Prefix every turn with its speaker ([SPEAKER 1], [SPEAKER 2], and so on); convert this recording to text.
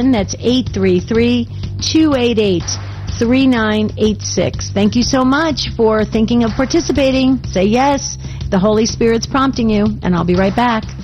[SPEAKER 1] That's 833-288-3986. Thank you so much for thinking of participating. Say yes. The Holy Spirit's prompting you, and I'll be right back.